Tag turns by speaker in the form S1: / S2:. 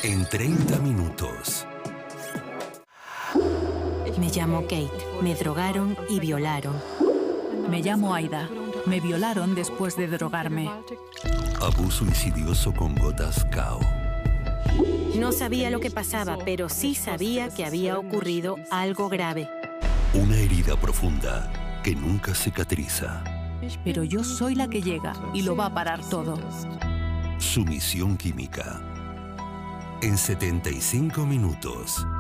S1: en 30 minutos.
S2: Me llamo Kate. Me drogaron y violaron.
S3: Me llamo Aida. Me violaron después de drogarme.
S1: Abuso insidioso con gotas Kao.
S2: No sabía lo que pasaba, pero sí sabía que había ocurrido algo grave.
S1: Una herida profunda que nunca cicatriza.
S3: Pero yo soy la que llega y lo va a parar todo.
S1: Sumisión química. En 75 minutos.